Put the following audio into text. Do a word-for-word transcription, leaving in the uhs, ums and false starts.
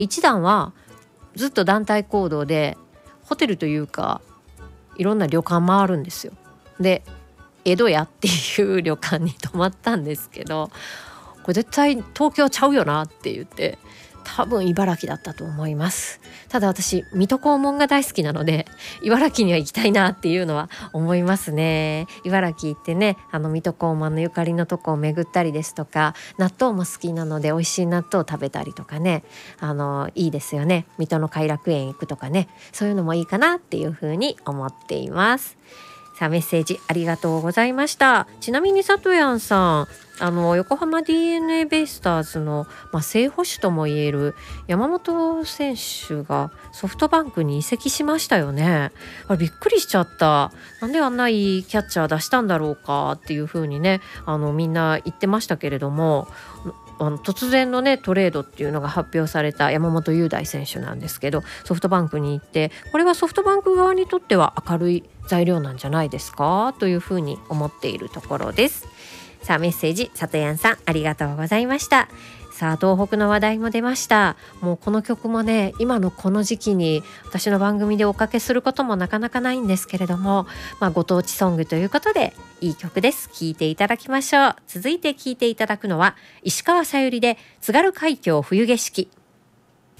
一段はずっと団体行動でホテルというかいろんな旅館回るんですよ。で江戸屋っていう旅館に泊まったんですけど、これ絶対東京ちゃうよなって言って、多分茨城だったと思います。ただ私水戸黄門が大好きなので茨城には行きたいなっていうのは思いますね。茨城行ってね、あの水戸黄門のゆかりのとこを巡ったりですとか、納豆も好きなので美味しい納豆を食べたりとかね、あのいいですよね。水戸の偕楽園行くとかね、そういうのもいいかなっていうふうに思っています。さあメッセージありがとうございました。ちなみにさとやんさん、あの横浜 ディーエヌエー ベイスターズの、まあ、正捕手ともいえる山本選手がソフトバンクに移籍しましたよね。あれびっくりしちゃった。なんであんないいキャッチャー出したんだろうかっていう風にね、あのみんな言ってましたけれども、あの突然のねトレードっていうのが発表された山本雄大選手なんですけど、ソフトバンクに行って、これはソフトバンク側にとっては明るい材料なんじゃないですかというふうに思っているところです。さあメッセージさとやんさんありがとうございました。さあ東北の話題も出ました。もうこの曲もね、今のこの時期に私の番組でおかけすることもなかなかないんですけれども、まあ、ご当地ソングということでいい曲です。聴いていただきましょう。続いて聴いていただくのは石川さゆりで津軽海峡冬景色。